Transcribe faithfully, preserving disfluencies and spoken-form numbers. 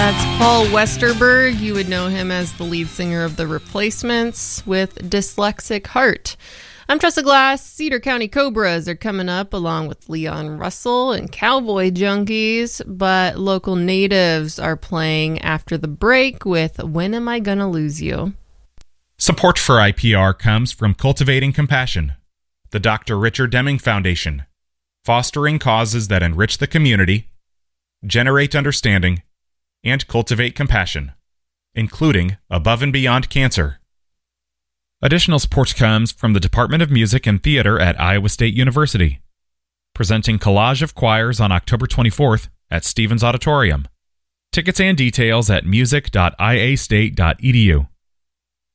That's Paul Westerberg. You would know him as the lead singer of The Replacements with Dyslexic Heart. I'm Tressa Glass. Cedar County Cobras are coming up along with Leon Russell and Cowboy Junkies, but local natives are playing after the break with When Am I Gonna Lose You? Support for I P R comes from Cultivating Compassion, the Doctor Richard Deming Foundation, fostering causes that enrich the community, generate understanding, and cultivate compassion, including Above and Beyond Cancer. Additional support comes from the Department of Music and Theater at Iowa State University, presenting Collage of Choirs on October twenty-fourth at Stevens Auditorium. Tickets and details at music dot i a state dot e d u.